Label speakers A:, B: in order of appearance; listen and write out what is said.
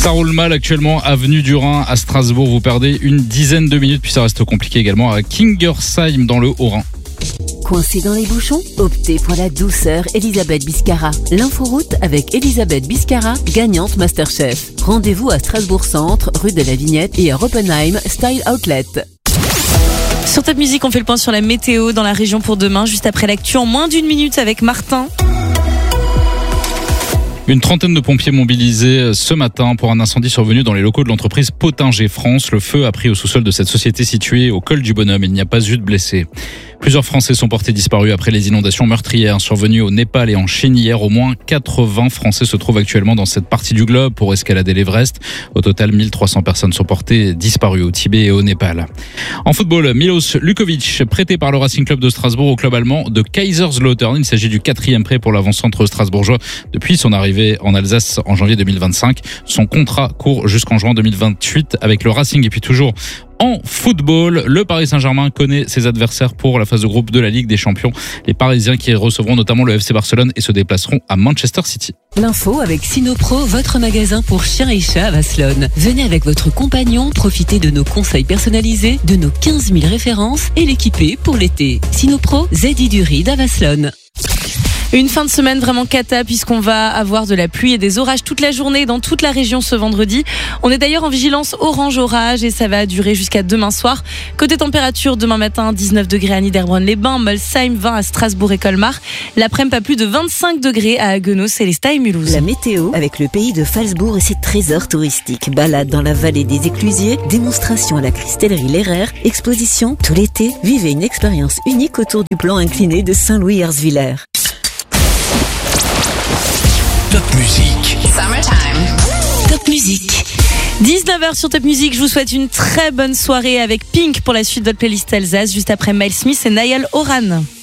A: Ça roule mal actuellement, avenue du Rhin à Strasbourg. Vous perdez une dizaine de minutes, puis ça reste compliqué également à Kingersheim dans le Haut-Rhin.
B: Coincé dans les bouchons? Optez pour la douceur Elisabeth Biscara. L'inforoute avec Elisabeth Biscara, gagnante Masterchef. Rendez-vous à Strasbourg Centre, rue de la Vignette et à Oppenheim Style Outlet.
C: Sur Top Music, on fait le point sur la météo dans la région pour demain, juste après l'actu en moins d'une minute avec Martin.
A: Une trentaine de pompiers mobilisés ce matin pour un incendie survenu dans les locaux de l'entreprise Pottinger France. Le feu a pris au sous-sol de cette société située au col du Bonhomme. Il n'y a pas eu de blessés. Plusieurs Français sont portés disparus après les inondations meurtrières survenues au Népal et en Chine hier. Au moins 80 Français se trouvent actuellement dans cette partie du globe pour escalader l'Everest. Au total, 1300 personnes sont portées disparues au Tibet et au Népal. En football, Milos Lukovic, prêté par le Racing Club de Strasbourg au club allemand de Kaiserslautern. Il s'agit du 4e prêt pour l'avant-centre strasbourgeois depuis son arrivée en Alsace en janvier 2025. Son contrat court jusqu'en juin 2028 avec le Racing. Et puis toujours en football, le Paris Saint-Germain connaît ses adversaires pour la phase de groupe de la Ligue des Champions. Les Parisiens qui recevront notamment le FC Barcelone et se déplaceront à Manchester City.
B: L'info avec Sinopro, votre magasin pour chiens et chats à Vasselonne. Venez avec votre compagnon, profitez de nos conseils personnalisés, de nos 15 000 références et l'équiper pour l'été. Sinopro, Zedi du Ride à Vasselonne.
C: Une fin de semaine vraiment cata puisqu'on va avoir de la pluie et des orages toute la journée dans toute la région ce vendredi. On est d'ailleurs en vigilance orange orage et ça va durer jusqu'à demain soir. Côté température, demain matin 19 degrés à Niederbronn-les-Bains, Molsheim 20 à Strasbourg et Colmar. L'après-midi pas plus de 25 degrés à Haguenau, Célestat et Mulhouse.
B: La météo avec le pays de Phalsbourg et ses trésors touristiques. Balade dans la vallée des Éclusiers, démonstration à la cristallerie Lerrer, exposition tout l'été. Vivez une expérience unique autour du plan incliné de Saint-Louis-Herzwiller.
D: Top Music.
B: Summertime. Top Music.
C: 19h sur Top Music, je vous souhaite une très bonne soirée avec Pink pour la suite de votre playlist Alsace, juste après Miles Smith et Niall Horan.